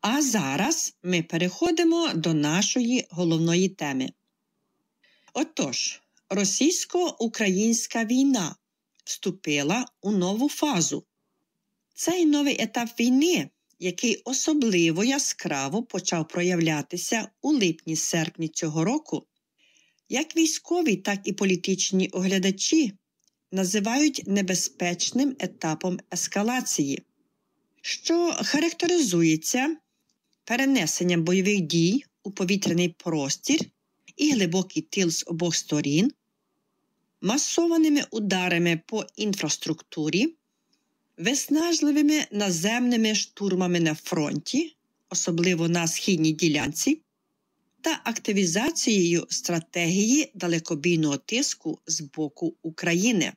А зараз ми переходимо до нашої головної теми. Отож, російсько-українська війна вступила у нову фазу. Цей новий етап війни, який особливо яскраво почав проявлятися у липні-серпні цього року, як військові, так і політичні оглядачі називають небезпечним етапом ескалації, що характеризується перенесенням бойових дій у повітряний простір і глибокий тил з обох сторін, масованими ударами по інфраструктурі, виснажливими наземними штурмами на фронті, особливо на східній ділянці, та активізацією стратегії далекобійного тиску з боку України.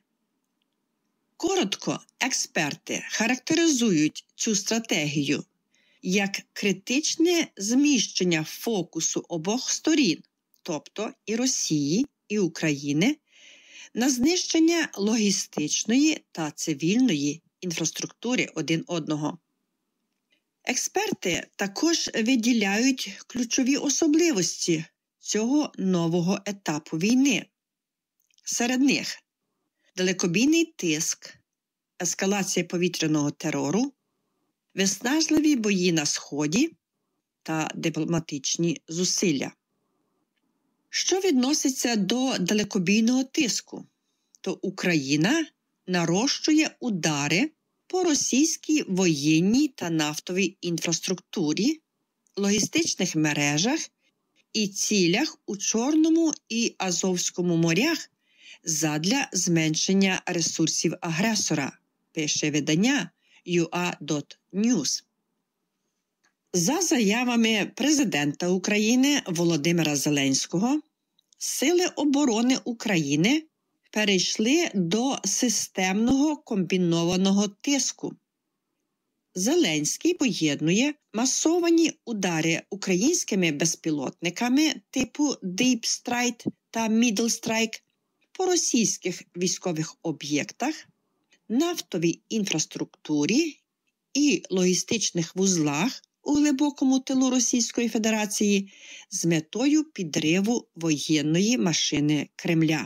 Коротко, експерти характеризують цю стратегію як критичне зміщення фокусу обох сторін, тобто і Росії, і України, на знищення логістичної та цивільної інфраструктури один одного. Експерти також виділяють ключові особливості цього нового етапу війни. Серед них далекобійний тиск, ескалація повітряного терору, виснажливі бої на Сході та дипломатичні зусилля. Що відноситься до далекобійного тиску, то Україна нарощує удари по російській воєнній та нафтовій інфраструктурі, логістичних мережах і цілях у Чорному і Азовському морях задля зменшення ресурсів агресора, пише видання UA.News. За заявами президента України Володимира Зеленського, Сили оборони України перейшли до системного комбінованого тиску. Зеленський поєднує масовані удари українськими безпілотниками типу Deep Strike та Middle Strike по російських військових об'єктах, нафтовій інфраструктурі і логістичних вузлах у глибокому тилу Російської Федерації з метою підриву воєнної машини Кремля.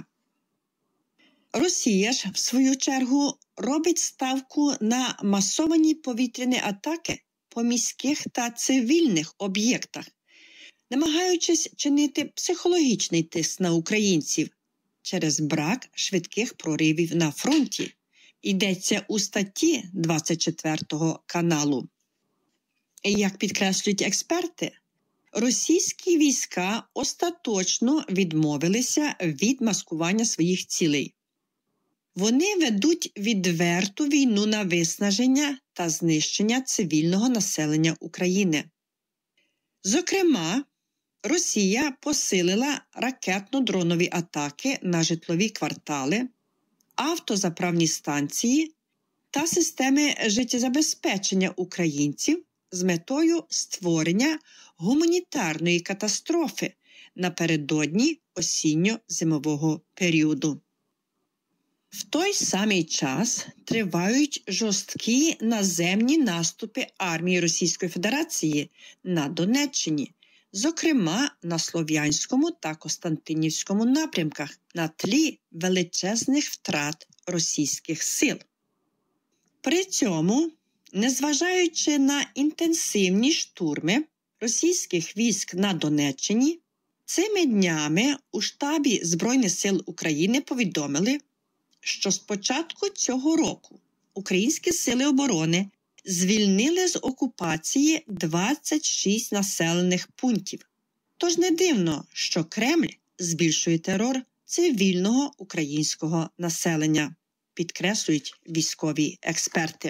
Росія ж, в свою чергу, робить ставку на масовані повітряні атаки по міських та цивільних об'єктах, намагаючись чинити психологічний тиск на українців через брак швидких проривів на фронті, йдеться у статті 24 каналу. Як підкреслюють експерти, російські війська остаточно відмовилися від маскування своїх цілей. Вони ведуть відверту війну на виснаження та знищення цивільного населення України. Зокрема, Росія посилила ракетно-дронові атаки на житлові квартали, автозаправні станції та системи життєзабезпечення українців з метою створення гуманітарної катастрофи напередодні осінньо-зимового періоду. В той самий час тривають жорсткі наземні наступи армії Російської Федерації на Донеччині, зокрема на Слов'янському та Костянтинівському напрямках на тлі величезних втрат російських сил. При цьому, незважаючи на інтенсивні штурми російських військ на Донеччині, цими днями у штабі Збройних сил України повідомили, що з початку цього року українські сили оборони звільнили з окупації 26 населених пунктів. Тож не дивно, що Кремль збільшує терор цивільного українського населення, підкреслюють військові експерти.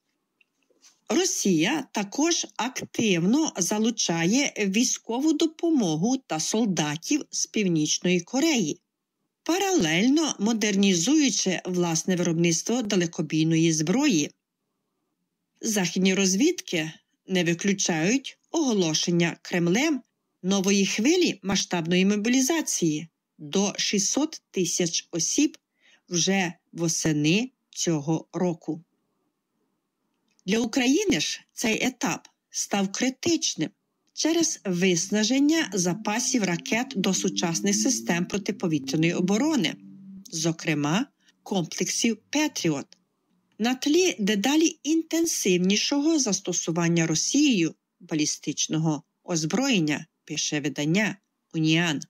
Росія також активно залучає військову допомогу та солдатів з Північної Кореї, паралельно модернізуючи власне виробництво далекобійної зброї. Західні розвідки не виключають оголошення Кремлем нової хвилі масштабної мобілізації до 600 тисяч осіб вже восени цього року. Для України ж цей етап став критичним через виснаження запасів ракет до сучасних систем протиповітряної оборони, зокрема комплексів «Петріот», на тлі дедалі інтенсивнішого застосування Росією балістичного озброєння, пише видання «Уніан».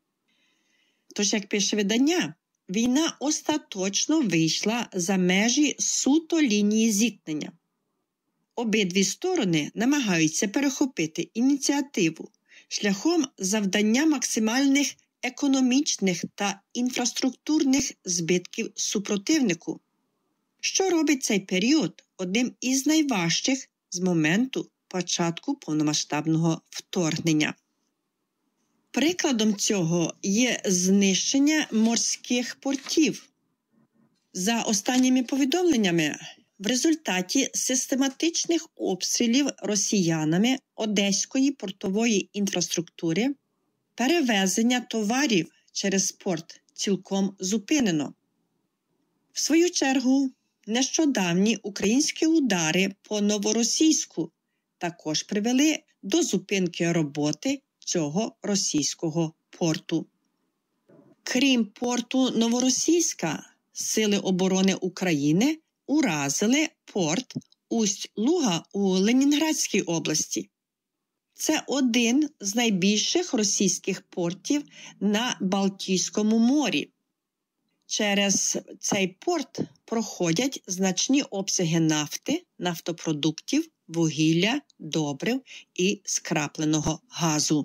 Тож, як пише видання, війна остаточно вийшла за межі суто лінії зіткнення. Обидві сторони намагаються перехопити ініціативу шляхом завдання максимальних економічних та інфраструктурних збитків супротивнику, що робить цей період одним із найважчих з моменту початку повномасштабного вторгнення. Прикладом цього є знищення морських портів. За останніми повідомленнями, в результаті систематичних обстрілів росіянами одеської портової інфраструктури перевезення товарів через порт цілком зупинено. В свою чергу, нещодавні українські удари по Новоросійську також привели до зупинки роботи цього російського порту. Крім порту Новоросійська, Сили оборони України уразили порт Усть-Луга у Ленінградській області. Це один з найбільших російських портів на Балтійському морі. Через цей порт проходять значні обсяги нафти, нафтопродуктів, вугілля, добрив і скрапленого газу.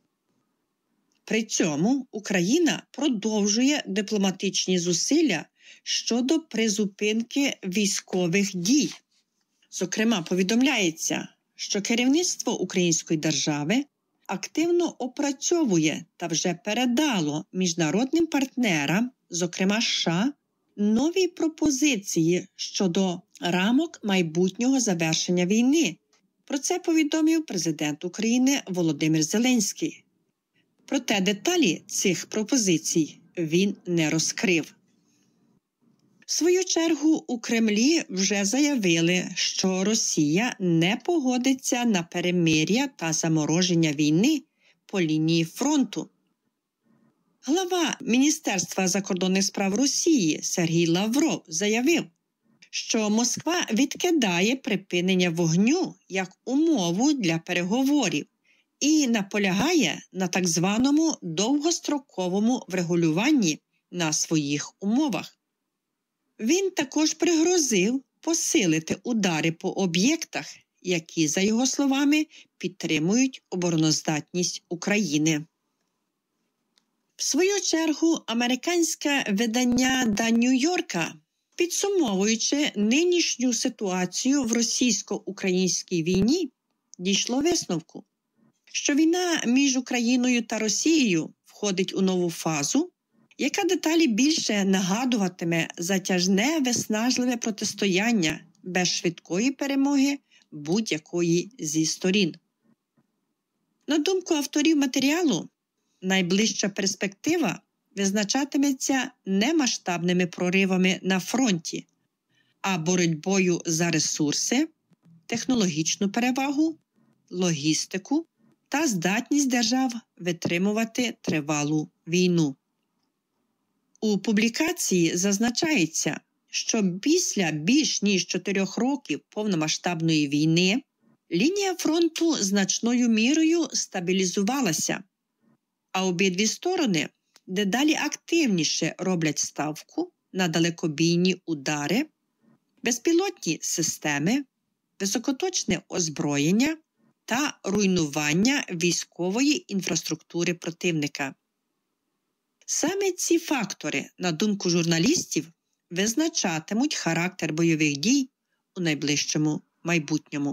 При цьому Україна продовжує дипломатичні зусилля щодо призупинки військових дій. Зокрема, повідомляється, що керівництво української держави активно опрацьовує та вже передало міжнародним партнерам, зокрема США, нові пропозиції щодо рамок майбутнього завершення війни. Про це повідомив президент України Володимир Зеленський. Проте деталі цих пропозицій він не розкрив. В свою чергу у Кремлі вже заявили, що Росія не погодиться на перемир'я та замороження війни по лінії фронту. Глава Міністерства закордонних справ Росії Сергій Лавров заявив, що Москва відкидає припинення вогню як умову для переговорів і наполягає на так званому довгостроковому врегулюванні на своїх умовах. Він також пригрозив посилити удари по об'єктах, які, за його словами, підтримують обороноздатність України. В свою чергу, американське видання «The New Yorker», підсумовуючи нинішню ситуацію в російсько-українській війні, дійшло висновку, що війна між Україною та Росією входить у нову фазу, яка деталі більше нагадуватиме затяжне виснажливе протистояння без швидкої перемоги будь-якої зі сторін. На думку авторів матеріалу, найближча перспектива визначатиметься не масштабними проривами на фронті, а боротьбою за ресурси, технологічну перевагу, логістику та здатність держав витримувати тривалу війну. У публікації зазначається, що після більш ніж 4 років повномасштабної війни лінія фронту значною мірою стабілізувалася, а обидві сторони дедалі активніше роблять ставку на далекобійні удари, безпілотні системи, високоточне озброєння та руйнування військової інфраструктури противника. Саме ці фактори, на думку журналістів, визначатимуть характер бойових дій у найближчому майбутньому.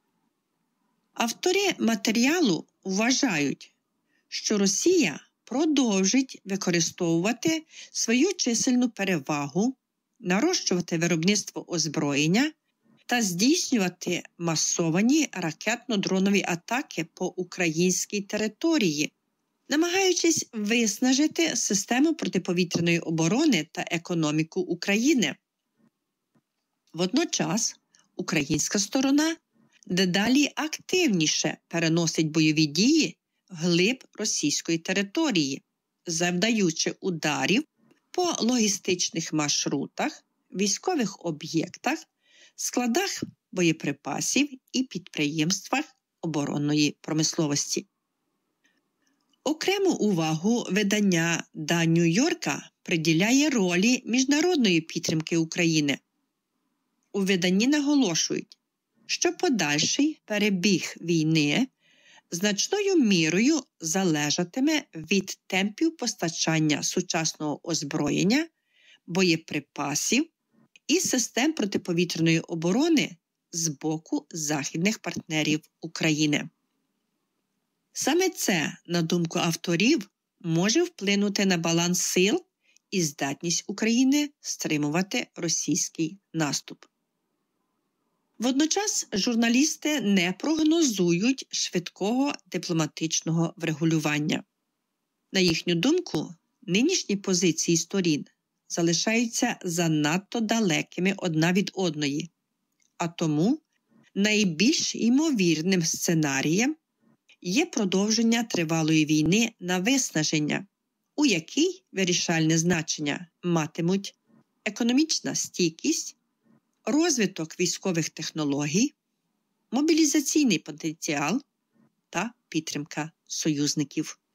Автори матеріалу вважають, що Росія продовжить використовувати свою чисельну перевагу, нарощувати виробництво озброєння та здійснювати масовані ракетно-дронові атаки по українській території, намагаючись виснажити систему протиповітряної оборони та економіку України. Водночас українська сторона дедалі активніше переносить бойові дії вглиб російської території, завдаючи ударів по логістичних маршрутах, військових об'єктах, складах боєприпасів і підприємствах оборонної промисловості. Окрему увагу видання «The New Yorker» приділяє ролі міжнародної підтримки України. У виданні наголошують, що подальший перебіг війни значною мірою залежатиме від темпів постачання сучасного озброєння, боєприпасів і систем протиповітряної оборони з боку західних партнерів України. Саме це, на думку авторів, може вплинути на баланс сил і здатність України стримувати російський наступ. Водночас журналісти не прогнозують швидкого дипломатичного врегулювання. На їхню думку, нинішні позиції сторін залишаються занадто далекими одна від одної, а тому найбільш ймовірним сценарієм є продовження тривалої війни на виснаження, у якій вирішальне значення матимуть економічна стійкість, розвиток військових технологій, мобілізаційний потенціал та підтримка союзників.